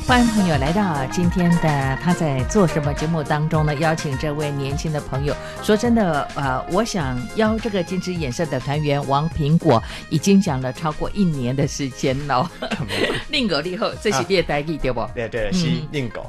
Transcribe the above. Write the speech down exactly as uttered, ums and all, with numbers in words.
欢迎朋友来到今天的他在做什么节目当中呢，邀请这位年轻的朋友。说真的呃，我想邀这个金枝演社的团员王苹果已经讲了超过一年的时间了。令狗立后这是列台语对不？ 对对，是令狗。